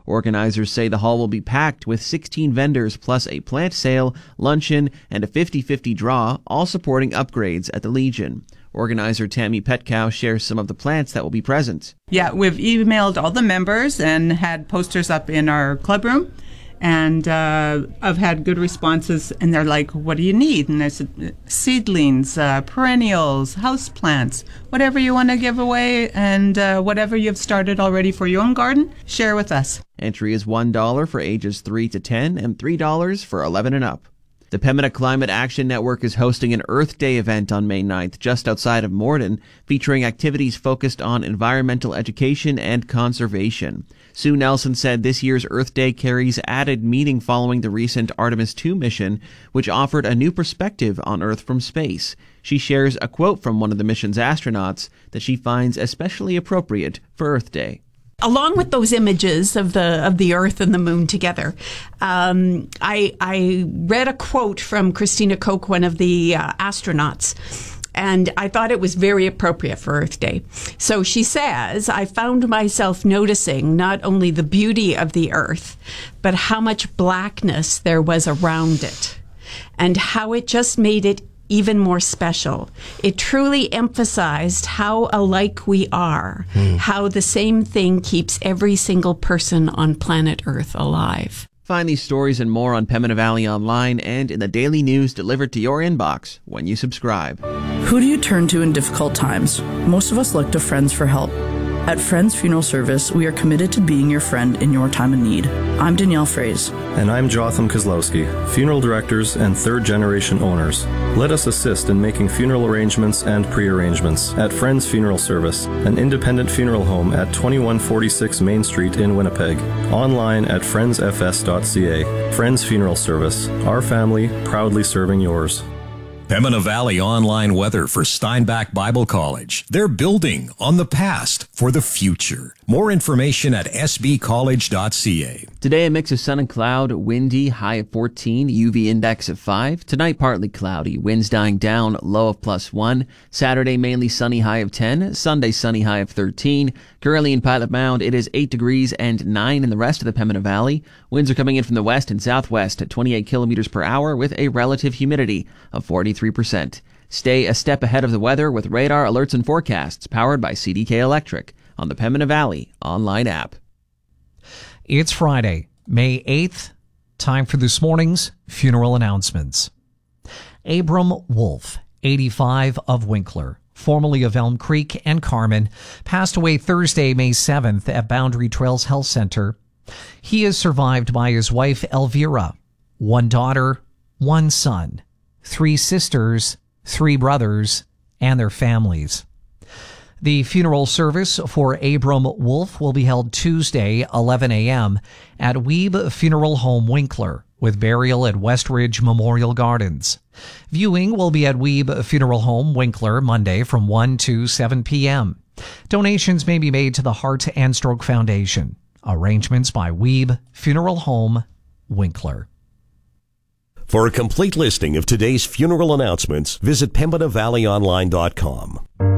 Organizers say the hall will be packed with 16 vendors plus a plant sale, luncheon, and a 50-50 draw, all supporting upgrades at the Legion. Organizer Tammy Petkow shares some of the plants that will be present. Yeah, we've emailed all the members and had posters up in our club room. And I've had good responses, and they're like, what do you need? And I said, seedlings, perennials, house plants, whatever you want to give away, and whatever you've started already for your own garden, share with us. Entry is $1 for ages 3 to 10 and $3 for 11 and up. The Pembina Climate Action Network is hosting an Earth Day event on May 9th just outside of Morden, featuring activities focused on environmental education and conservation. Sue Nelson said this year's Earth Day carries added meaning following the recent Artemis II mission, which offered a new perspective on Earth from space. She shares a quote from one of the mission's astronauts that she finds especially appropriate for Earth Day. Along with those images of the Earth and the Moon together, I read a quote from Christina Koch, one of the astronauts, and I thought it was very appropriate for Earth Day. So she says, I found myself noticing not only the beauty of the Earth, but how much blackness there was around it, and how it just made it even more special. It truly emphasized how alike we are, how the same thing keeps every single person on planet Earth alive. Find these stories and more on Pembina Valley Online and in the daily news delivered to your inbox when you subscribe. Who do you turn to in difficult times? Most of us look to friends for help. At Friends Funeral Service, we are committed to being your friend in your time of need. I'm Danielle Fraze. And I'm Jotham Kozlowski, funeral directors and third-generation owners. Let us assist in making funeral arrangements and pre-arrangements at Friends Funeral Service, an independent funeral home at 2146 Main Street in Winnipeg. Online at friendsfs.ca. Friends Funeral Service, our family proudly serving yours. Pembina Valley online weather for Steinbach Bible College. They're building on the past for the future. More information at sbcollege.ca. Today, a mix of sun and cloud, windy, high of 14, UV index of 5. Tonight, partly cloudy, winds dying down, low of +1. Saturday, mainly sunny, high of 10. Sunday, sunny, high of 13. Currently in Pilot Mound, it is 8 degrees and 9 in the rest of the Pembina Valley. Winds are coming in from the west and southwest at 28 kilometers per hour with a relative humidity of 43%. Stay a step ahead of the weather with radar alerts and forecasts powered by CDK Electric on the Pembina Valley online app. It's Friday, May 8th. Time for this morning's funeral announcements. Abram Wolf, 85, of Winkler, formerly of Elm Creek and Carmen, passed away Thursday, May 7th at Boundary Trails Health Center. He is survived by his wife, Elvira, 1 daughter, 1 son, 3 sisters, 3 brothers, and their families. The funeral service for Abram Wolf will be held Tuesday, 11 a.m. at Weeb Funeral Home, Winkler, with burial at Westridge Memorial Gardens. Viewing will be at Weeb Funeral Home, Winkler, Monday from 1 to 7 p.m. Donations may be made to the Heart and Stroke Foundation. Arrangements by Weeb Funeral Home, Winkler. For a complete listing of today's funeral announcements, visit PembinaValleyOnline.com.